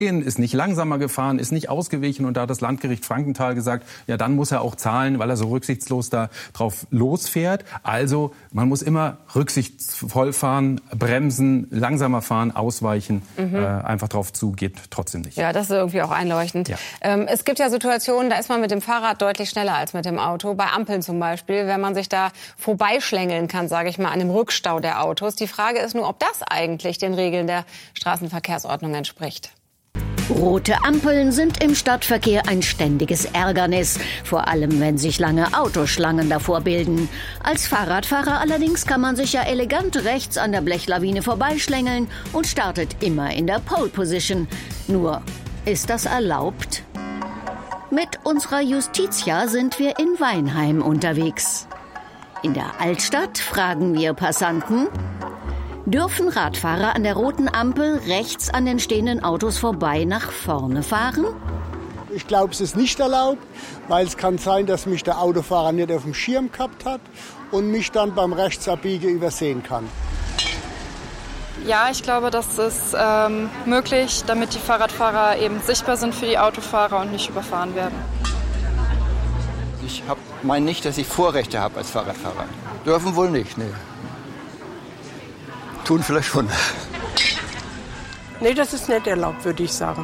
ist nicht langsamer gefahren, ist nicht ausgewichen und da hat das Landgericht Frankenthal gesagt, ja dann muss er auch zahlen, weil er so rücksichtslos da drauf losfährt. Also man muss immer rücksichtsvoll fahren, bremsen, langsamer fahren, ausweichen, einfach drauf zu, geht trotzdem nicht. Ja, das ist irgendwie auch einleuchtend. Ja. Es gibt ja Situationen, da ist man mit dem Fahrrad deutlich schneller als mit dem Auto, bei Ampeln zum Beispiel, wenn man sich da vorbeischlängeln kann, sage ich mal, an dem Rückstau der Autos. Die Frage ist nur, ob das eigentlich den Regeln der Straßenverkehrsordnung entspricht. Rote Ampeln sind im Stadtverkehr ein ständiges Ärgernis, vor allem wenn sich lange Autoschlangen davor bilden. Als Fahrradfahrer allerdings kann man sich ja elegant rechts an der Blechlawine vorbeischlängeln und startet immer in der Pole Position. Nur, ist das erlaubt? Mit unserer Justitia sind wir in Weinheim unterwegs. In der Altstadt fragen wir Passanten: Dürfen Radfahrer an der roten Ampel rechts an den stehenden Autos vorbei nach vorne fahren? Ich glaube, es ist nicht erlaubt, weil es kann sein, dass mich der Autofahrer nicht auf dem Schirm gehabt hat und mich dann beim Rechtsabbiegen übersehen kann. Ja, ich glaube, das ist möglich, damit die Fahrradfahrer eben sichtbar sind für die Autofahrer und nicht überfahren werden. Ich meine nicht, dass ich Vorrechte habe als Fahrradfahrer. Dürfen wohl nicht, ne. Tun vielleicht schon. Nee, das ist nicht erlaubt, würde ich sagen.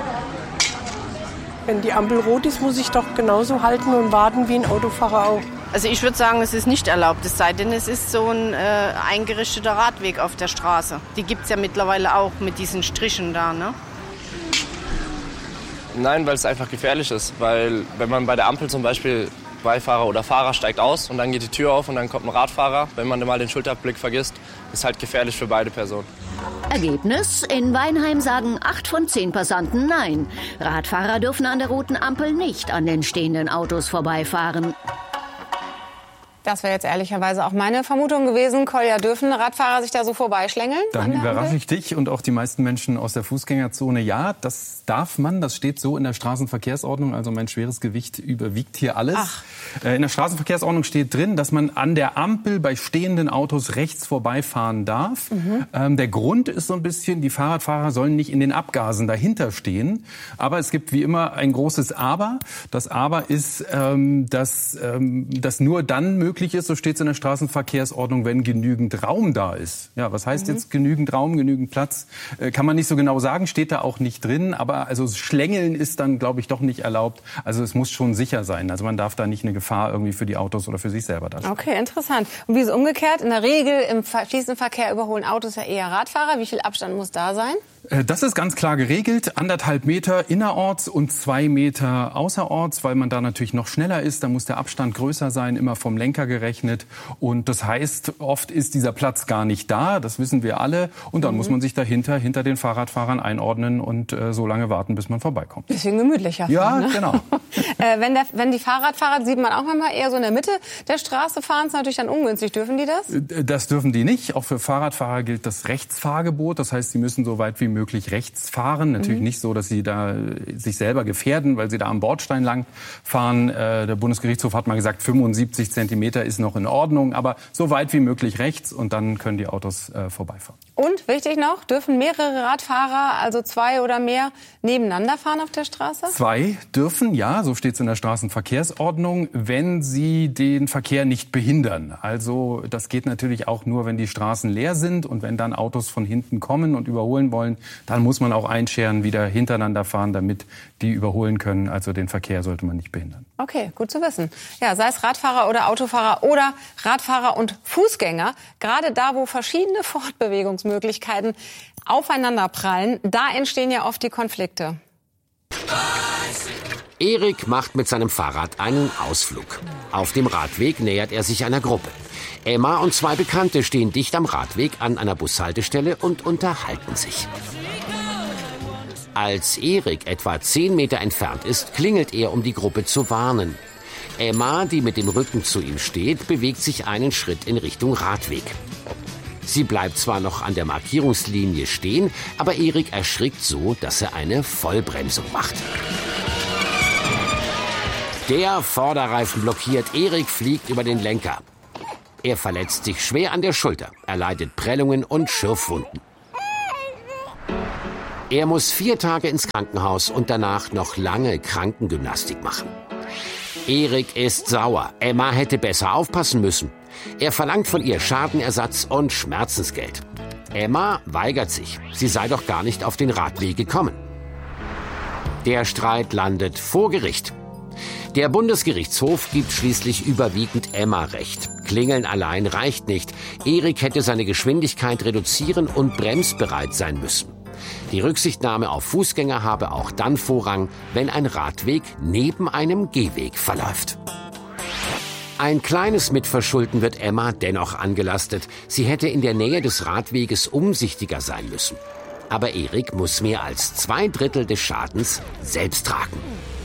Wenn die Ampel rot ist, muss ich doch genauso halten und warten wie ein Autofahrer auch. Also ich würde sagen, es ist nicht erlaubt, es sei denn, es ist so ein eingerichteter Radweg auf der Straße. Die gibt es ja mittlerweile auch mit diesen Strichen da, ne? Nein, weil es einfach gefährlich ist. Weil wenn man bei der Ampel zum Beispiel Beifahrer oder Fahrer steigt aus und dann geht die Tür auf und dann kommt ein Radfahrer, wenn man mal den Schulterblick vergisst, ist halt gefährlich für beide Personen. Ergebnis: In Weinheim sagen 8 von 10 Passanten nein. Radfahrer dürfen an der roten Ampel nicht an den stehenden Autos vorbeifahren. Das wäre jetzt ehrlicherweise auch meine Vermutung gewesen. Kolja, dürfen Radfahrer sich da so vorbeischlängeln? Dann überrasche ich dich und auch die meisten Menschen aus der Fußgängerzone. Ja, das darf man. Das steht so in der Straßenverkehrsordnung. Also mein schweres Gewicht überwiegt hier alles. In der Straßenverkehrsordnung steht drin, dass man an der Ampel bei stehenden Autos rechts vorbeifahren darf. Der Grund ist so ein bisschen, die Fahrradfahrer sollen nicht in den Abgasen dahinter stehen. Aber es gibt wie immer ein großes Aber. Das Aber ist, dass das nur dann möglich ist, so steht es in der Straßenverkehrsordnung, wenn genügend Raum da ist. Ja, was heißt jetzt genügend Raum, genügend Platz? Kann man nicht so genau sagen, steht da auch nicht drin. Aber also Schlängeln ist dann, glaube ich, doch nicht erlaubt. Also es muss schon sicher sein. Also man darf da nicht eine Gefahr irgendwie für die Autos oder für sich selber darstellen. Okay, interessant. Und wie ist es umgekehrt? In der Regel im fließenden Verkehr überholen Autos ja eher Radfahrer. Wie viel Abstand muss da sein? Das ist ganz klar geregelt. 1,5 Meter innerorts und 2 Meter außerorts, weil man da natürlich noch schneller ist. Da muss der Abstand größer sein, immer vom Lenker gerechnet. Und das heißt, oft ist dieser Platz gar nicht da. Das wissen wir alle. Und dann muss man sich dahinter, hinter den Fahrradfahrern einordnen und so lange warten, bis man vorbeikommt. Bisschen gemütlicher. Ja, fahren, ne? Genau. Wenn die Fahrradfahrer, sieht man auch manchmal eher so in der Mitte der Straße fahren, ist natürlich dann ungünstig. Dürfen die das? Das dürfen die nicht. Auch für Fahrradfahrer gilt das Rechtsfahrgebot. Das heißt, sie müssen so weit wie möglich rechts fahren. Natürlich nicht so, dass sie da sich selber gefährden, weil sie da am Bordstein lang fahren. Der Bundesgerichtshof hat mal gesagt, 75 Zentimeter ist noch in Ordnung, aber so weit wie möglich rechts und dann können die Autos vorbeifahren. Und wichtig noch, dürfen mehrere Radfahrer, also 2 oder mehr, nebeneinander fahren auf der Straße? 2 dürfen, ja, so steht es in der Straßenverkehrsordnung, wenn sie den Verkehr nicht behindern. Also das geht natürlich auch nur, wenn die Straßen leer sind und wenn dann Autos von hinten kommen und überholen wollen, dann muss man auch einscheren, wieder hintereinander fahren, damit die überholen können. Also den Verkehr sollte man nicht behindern. Okay, gut zu wissen. Ja, sei es Radfahrer oder Autofahrer oder Radfahrer und Fußgänger, gerade da, wo verschiedene Fortbewegungsmöglichkeiten aufeinanderprallen, da entstehen ja oft die Konflikte. Erik macht mit seinem Fahrrad einen Ausflug. Auf dem Radweg nähert er sich einer Gruppe. Emma und 2 Bekannte stehen dicht am Radweg an einer Bushaltestelle und unterhalten sich. Als Erik etwa 10 Meter entfernt ist, klingelt er, um die Gruppe zu warnen. Emma, die mit dem Rücken zu ihm steht, bewegt sich einen Schritt in Richtung Radweg. Sie bleibt zwar noch an der Markierungslinie stehen, aber Erik erschrickt so, dass er eine Vollbremsung macht. Der Vorderreifen blockiert, Erik fliegt über den Lenker. Er verletzt sich schwer an der Schulter, erleidet Prellungen und Schürfwunden. Er muss 4 Tage ins Krankenhaus und danach noch lange Krankengymnastik machen. Erik ist sauer. Emma hätte besser aufpassen müssen. Er verlangt von ihr Schadenersatz und Schmerzensgeld. Emma weigert sich. Sie sei doch gar nicht auf den Radweg gekommen. Der Streit landet vor Gericht. Der Bundesgerichtshof gibt schließlich überwiegend Emma recht. Klingeln allein reicht nicht. Erik hätte seine Geschwindigkeit reduzieren und bremsbereit sein müssen. Die Rücksichtnahme auf Fußgänger habe auch dann Vorrang, wenn ein Radweg neben einem Gehweg verläuft. Ein kleines Mitverschulden wird Emma dennoch angelastet. Sie hätte in der Nähe des Radweges umsichtiger sein müssen. Aber Erik muss mehr als 2/3 des Schadens selbst tragen.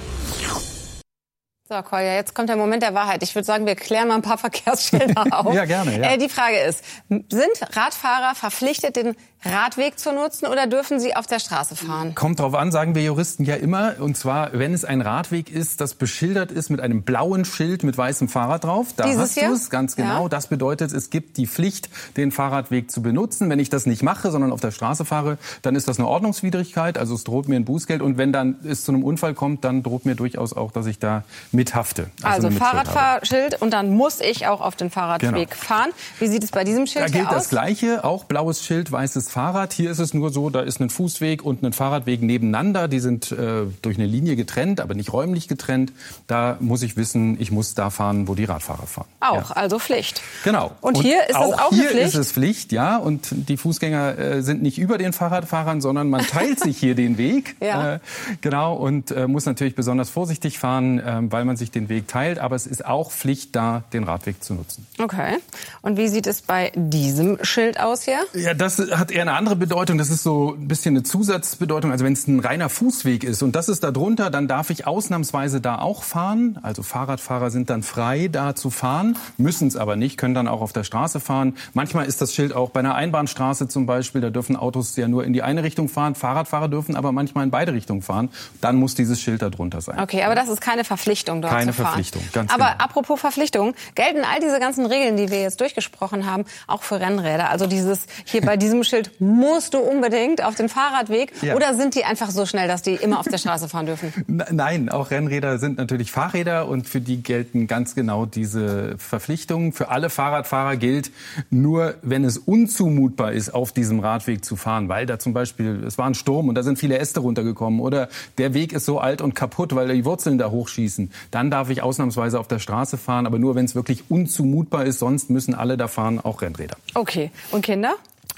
So, Kolja, jetzt kommt der Moment der Wahrheit. Ich würde sagen, wir klären mal ein paar Verkehrsschilder auf. Ja, gerne. Ja. Die Frage ist, sind Radfahrer verpflichtet, den Radweg zu nutzen oder dürfen sie auf der Straße fahren? Kommt drauf an, sagen wir Juristen ja immer. Und zwar, wenn es ein Radweg ist, das beschildert ist mit einem blauen Schild mit weißem Fahrrad drauf. Da Dieses hast du es, ganz genau. Ja. Das bedeutet, es gibt die Pflicht, den Fahrradweg zu benutzen. Wenn ich das nicht mache, sondern auf der Straße fahre, dann ist das eine Ordnungswidrigkeit. Also es droht mir ein Bußgeld. Und wenn dann es zu einem Unfall kommt, dann droht mir durchaus auch, dass ich da mithafte. Also Fahrradfahrschild und dann muss ich auch auf den Fahrradweg fahren. Wie sieht es bei diesem Schild aus? Da gilt aus? Das Gleiche, auch blaues Schild, weißes Fahrrad. Hier ist es nur so, da ist ein Fußweg und ein Fahrradweg nebeneinander. Die sind durch eine Linie getrennt, aber nicht räumlich getrennt. Da muss ich wissen, ich muss da fahren, wo die Radfahrer fahren. Auch, also Pflicht. Genau. Und hier ist es auch eine Pflicht? Hier ist es Pflicht, ja. Und die Fußgänger sind nicht über den Fahrradfahrern, sondern man teilt sich hier den Weg. Ja. Genau. Und muss natürlich besonders vorsichtig fahren, weil man sich den Weg teilt. Aber es ist auch Pflicht, da den Radweg zu nutzen. Okay. Und wie sieht es bei diesem Schild aus hier? Ja, das hat eher eine andere Bedeutung. Das ist so ein bisschen eine Zusatzbedeutung. Also wenn es ein reiner Fußweg ist und das ist da drunter, dann darf ich ausnahmsweise da auch fahren. Also Fahrradfahrer sind dann frei, da zu fahren, müssen es aber nicht, können dann auch auf der Straße fahren. Manchmal ist das Schild auch bei einer Einbahnstraße zum Beispiel. Da dürfen Autos ja nur in die eine Richtung fahren. Fahrradfahrer dürfen aber manchmal in beide Richtungen fahren. Dann muss dieses Schild da drunter sein. Okay, aber das ist keine Verpflichtung, dort keine zu fahren. Verpflichtung, ganz aber genau. Apropos Verpflichtung, gelten all diese ganzen Regeln, die wir jetzt durchgesprochen haben, auch für Rennräder? Also dieses hier bei diesem Schild musst du unbedingt auf den Fahrradweg, ja. Oder sind die einfach so schnell, dass die immer auf der Straße fahren dürfen? Nein, auch Rennräder sind natürlich Fahrräder und für die gelten ganz genau diese Verpflichtungen. Für alle Fahrradfahrer gilt nur, wenn es unzumutbar ist, auf diesem Radweg zu fahren, weil da zum Beispiel, es war ein Sturm und da sind viele Äste runtergekommen oder der Weg ist so alt und kaputt, weil die Wurzeln da hochschießen. Dann darf ich ausnahmsweise auf der Straße fahren, aber nur, wenn es wirklich unzumutbar ist, sonst müssen alle da fahren, auch Rennräder. Okay, und Kinder?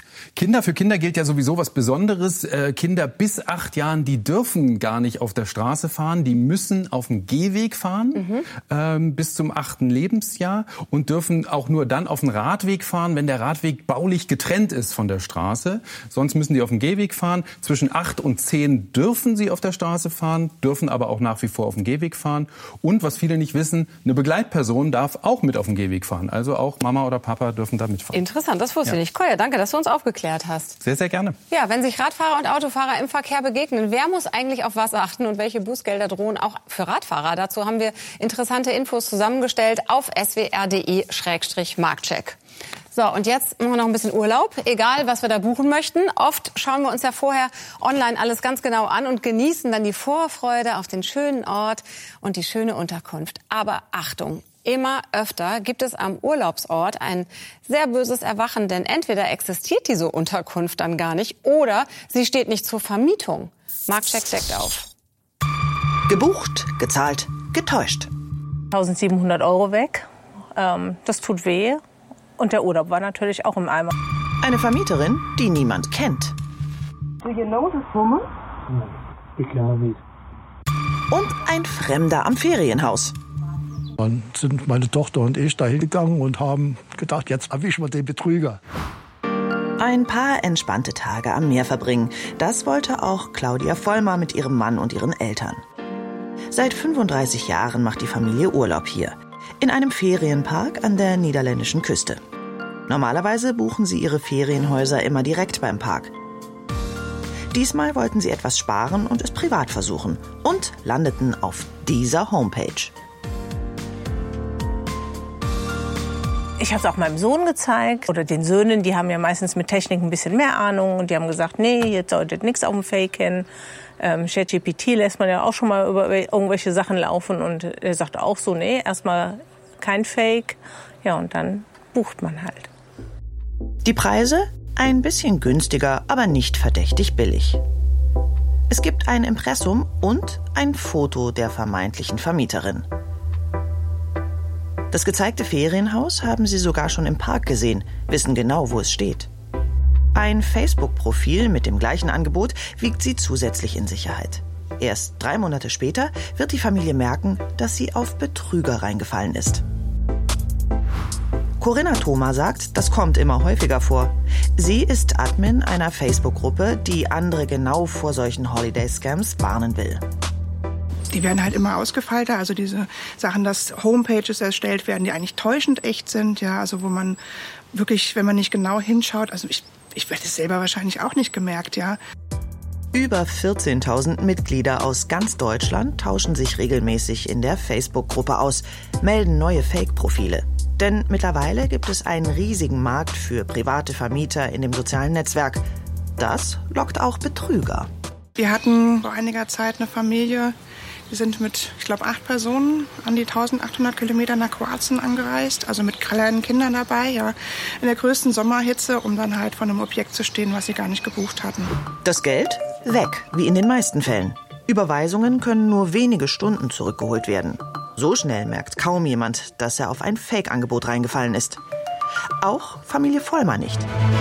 Für Kinder gilt ja sowieso was Besonderes. Kinder bis 8 Jahren, die dürfen gar nicht auf der Straße fahren. Die müssen auf dem Gehweg fahren bis zum 8. Lebensjahr und dürfen auch nur dann auf dem Radweg fahren, wenn der Radweg baulich getrennt ist von der Straße. Sonst müssen die auf dem Gehweg fahren. Zwischen 8 und 10 dürfen sie auf der Straße fahren, dürfen aber auch nach wie vor auf dem Gehweg fahren. Und was viele nicht wissen, eine Begleitperson darf auch mit auf dem Gehweg fahren. Also auch Mama oder Papa dürfen da mitfahren. Interessant, das wusste ich nicht. Kolja, danke, dass du uns aufgeklärt hast. Sehr, sehr gerne. Ja, wenn sich Radfahrer und Autofahrer im Verkehr begegnen, wer muss eigentlich auf was achten und welche Bußgelder drohen auch für Radfahrer? Dazu haben wir interessante Infos zusammengestellt auf swr.de/marktcheck. So, und jetzt machen wir noch ein bisschen Urlaub, egal was wir da buchen möchten. Oft schauen wir uns ja vorher online alles ganz genau an und genießen dann die Vorfreude auf den schönen Ort und die schöne Unterkunft. Aber Achtung! Immer öfter gibt es am Urlaubsort ein sehr böses Erwachen, denn entweder existiert diese Unterkunft dann gar nicht oder sie steht nicht zur Vermietung. Marktcheck deckt auf. Gebucht, gezahlt, getäuscht. 1.700 € weg. Das tut weh. Und der Urlaub war natürlich auch im Eimer. Eine Vermieterin, die niemand kennt. Do you know this woman? Ich glaube nicht. Und ein Fremder am Ferienhaus. Dann sind meine Tochter und ich da hingegangen und haben gedacht, jetzt erwischen wir den Betrüger. Ein paar entspannte Tage am Meer verbringen. Das wollte auch Claudia Vollmer mit ihrem Mann und ihren Eltern. Seit 35 Jahren macht die Familie Urlaub hier. In einem Ferienpark an der niederländischen Küste. Normalerweise buchen sie ihre Ferienhäuser immer direkt beim Park. Diesmal wollten sie etwas sparen und es privat versuchen. Und landeten auf dieser Homepage. Ich habe es auch meinem Sohn gezeigt oder den Söhnen, die haben ja meistens mit Technik ein bisschen mehr Ahnung und die haben gesagt, nee, jetzt solltet nichts auf dem Fake hin. ChatGPT lässt man ja auch schon mal über irgendwelche Sachen laufen und er sagt auch so, nee, erstmal kein Fake. Ja, und dann bucht man halt. Die Preise? Ein bisschen günstiger, aber nicht verdächtig billig. Es gibt ein Impressum und ein Foto der vermeintlichen Vermieterin. Das gezeigte Ferienhaus haben sie sogar schon im Park gesehen, wissen genau, wo es steht. Ein Facebook-Profil mit dem gleichen Angebot wiegt sie zusätzlich in Sicherheit. Erst 3 Monate später wird die Familie merken, dass sie auf Betrüger reingefallen ist. Corinna Thoma sagt, das kommt immer häufiger vor. Sie ist Admin einer Facebook-Gruppe, die andere genau vor solchen Holiday-Scams warnen will. Die werden halt immer ausgefeilter, also diese Sachen, dass Homepages erstellt werden, die eigentlich täuschend echt sind, ja, also wo man wirklich, wenn man nicht genau hinschaut, also ich werde es selber wahrscheinlich auch nicht gemerkt, ja. Über 14.000 Mitglieder aus ganz Deutschland tauschen sich regelmäßig in der Facebook-Gruppe aus, melden neue Fake-Profile. Denn mittlerweile gibt es einen riesigen Markt für private Vermieter in dem sozialen Netzwerk. Das lockt auch Betrüger. Wir hatten vor einiger Zeit eine Familie, die sind mit, ich glaube, 8 Personen an die 1800 Kilometer nach Kroatien angereist, also mit kleinen Kindern dabei, ja, in der größten Sommerhitze, um dann halt vor einem Objekt zu stehen, was sie gar nicht gebucht hatten. Das Geld? Weg, wie in den meisten Fällen. Überweisungen können nur wenige Stunden zurückgeholt werden. So schnell merkt kaum jemand, dass er auf ein Fake-Angebot reingefallen ist. Auch Familie Vollmer nicht.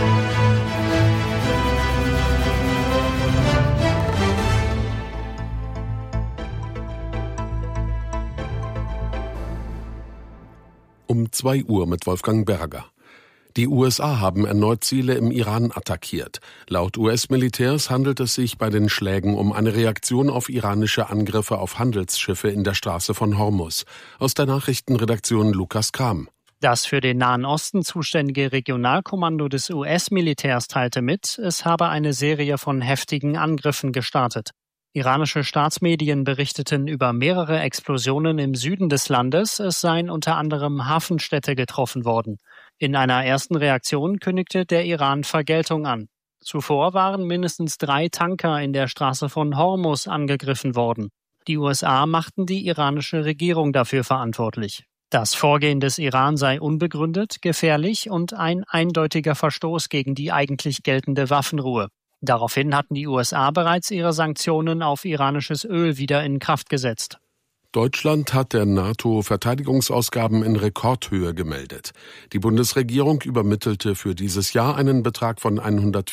Um 2 Uhr mit Wolfgang Berger. Die USA haben erneut Ziele im Iran attackiert. Laut US-Militärs handelt es sich bei den Schlägen um eine Reaktion auf iranische Angriffe auf Handelsschiffe in der Straße von Hormuz. Aus der Nachrichtenredaktion Lukas Kram. Das für den Nahen Osten zuständige Regionalkommando des US-Militärs teilte mit, es habe eine Serie von heftigen Angriffen gestartet. Iranische Staatsmedien berichteten über mehrere Explosionen im Süden des Landes, es seien unter anderem Hafenstädte getroffen worden. In einer ersten Reaktion kündigte der Iran Vergeltung an. Zuvor waren mindestens 3 Tanker in der Straße von Hormuz angegriffen worden. Die USA machten die iranische Regierung dafür verantwortlich. Das Vorgehen des Iran sei unbegründet, gefährlich und ein eindeutiger Verstoß gegen die eigentlich geltende Waffenruhe. Daraufhin hatten die USA bereits ihre Sanktionen auf iranisches Öl wieder in Kraft gesetzt. Deutschland hat der NATO Verteidigungsausgaben in Rekordhöhe gemeldet. Die Bundesregierung übermittelte für dieses Jahr einen Betrag von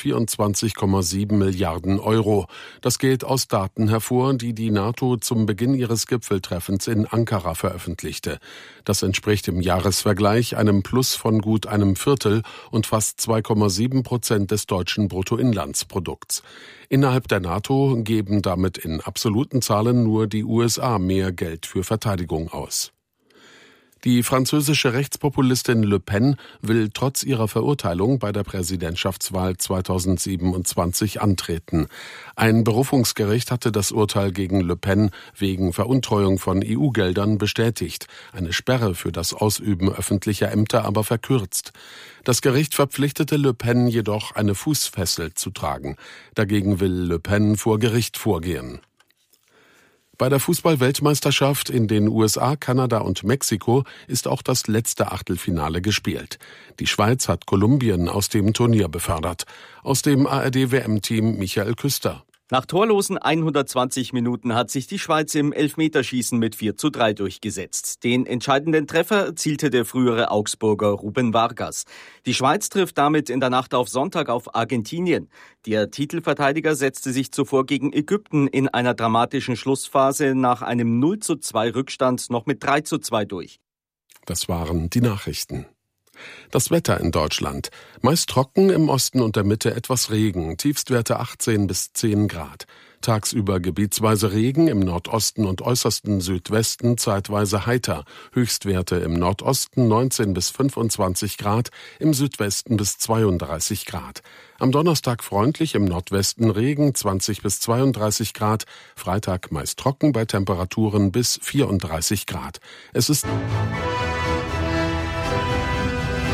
124,7 Milliarden Euro. Das geht aus Daten hervor, die die NATO zum Beginn ihres Gipfeltreffens in Ankara veröffentlichte. Das entspricht im Jahresvergleich einem Plus von gut einem Viertel und fast 2,7% des deutschen Bruttoinlandsprodukts. Innerhalb der NATO geben damit in absoluten Zahlen nur die USA mehr Geld für Verteidigung aus. Die französische Rechtspopulistin Le Pen will trotz ihrer Verurteilung bei der Präsidentschaftswahl 2027 antreten. Ein Berufungsgericht hatte das Urteil gegen Le Pen wegen Veruntreuung von EU-Geldern bestätigt, eine Sperre für das Ausüben öffentlicher Ämter aber verkürzt. Das Gericht verpflichtete Le Pen jedoch, eine Fußfessel zu tragen. Dagegen will Le Pen vor Gericht vorgehen. Bei der Fußball-Weltmeisterschaft in den USA, Kanada und Mexiko ist auch das letzte Achtelfinale gespielt. Die Schweiz hat Kolumbien aus dem Turnier befördert. Aus dem ARD-WM-Team Michael Küster. Nach torlosen 120 Minuten hat sich die Schweiz im Elfmeterschießen mit 4:3 durchgesetzt. Den entscheidenden Treffer erzielte der frühere Augsburger Ruben Vargas. Die Schweiz trifft damit in der Nacht auf Sonntag auf Argentinien. Der Titelverteidiger setzte sich zuvor gegen Ägypten in einer dramatischen Schlussphase nach einem 0:2 Rückstand noch mit 3:2 durch. Das waren die Nachrichten. Das Wetter in Deutschland. Meist trocken, im Osten und der Mitte etwas Regen, Tiefstwerte 18 bis 10 Grad. Tagsüber gebietsweise Regen, im Nordosten und äußersten Südwesten zeitweise heiter. Höchstwerte im Nordosten 19 bis 25 Grad, im Südwesten bis 32 Grad. Am Donnerstag freundlich, im Nordwesten Regen 20 bis 32 Grad. Freitag meist trocken bei Temperaturen bis 34 Grad. Es ist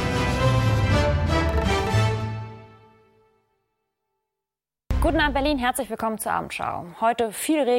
Guten Abend Berlin, herzlich willkommen zur Abendschau. Heute viel Regen.